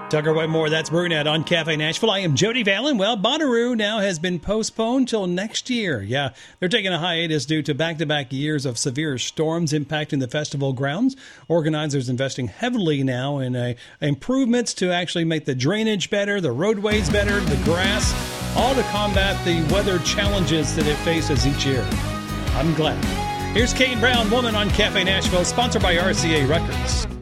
Tucker Whitmore, that's Brunette on Cafe Nashville. I am Jody Vallon. Well, Bonnaroo now has been postponed till next year. Yeah, they're taking a hiatus due to back-to-back years of severe storms impacting the festival grounds. Organizers investing heavily now in improvements to actually make the drainage better, the roadways better, the grass, all to combat the weather challenges that it faces each year. I'm glad. Here's Kane Brown, Woman on Cafe Nashville, sponsored by RCA Records.